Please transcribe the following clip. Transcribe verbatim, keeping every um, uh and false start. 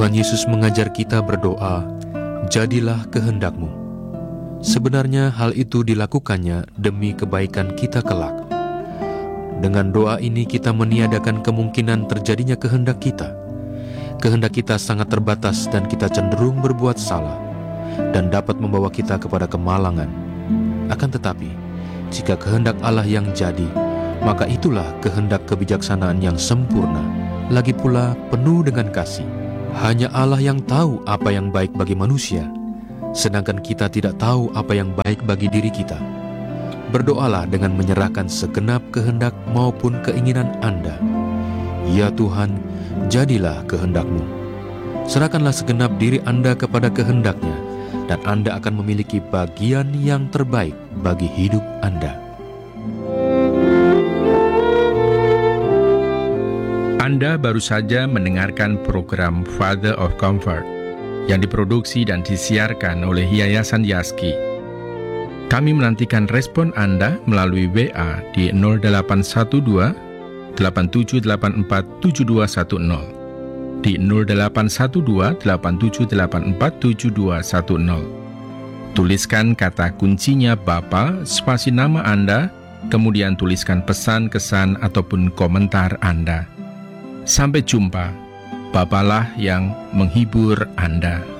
Tuhan Yesus mengajar kita berdoa, "Jadilah kehendak-Mu." Sebenarnya hal itu dilakukannya demi kebaikan kita kelak. Dengan doa ini kita meniadakan kemungkinan terjadinya kehendak kita. Kehendak kita sangat terbatas dan kita cenderung berbuat salah dan dapat membawa kita kepada kemalangan. Akan tetapi, jika kehendak Allah yang jadi, maka itulah kehendak kebijaksanaan yang sempurna, lagi pula penuh dengan kasih. Hanya Allah yang tahu apa yang baik bagi manusia, sedangkan kita tidak tahu apa yang baik bagi diri kita. Berdoalah dengan menyerahkan segenap kehendak maupun keinginan Anda. Ya Tuhan, jadilah kehendak-Mu. Serahkanlah segenap diri Anda kepada kehendak-Nya, dan Anda akan memiliki bagian yang terbaik bagi hidup Anda. Anda baru saja mendengarkan program Father of Comfort yang diproduksi dan disiarkan oleh Yayasan Yaski. Kami menantikan respon Anda melalui W A di nol delapan satu dua delapan tujuh delapan empat tujuh dua satu nol, di nol delapan satu dua delapan tujuh delapan empat tujuh dua satu nol. Tuliskan kata kuncinya Bapa, spasi nama Anda, kemudian tuliskan pesan, kesan, ataupun komentar Anda. Sampai jumpa, Bapalah yang menghibur Anda.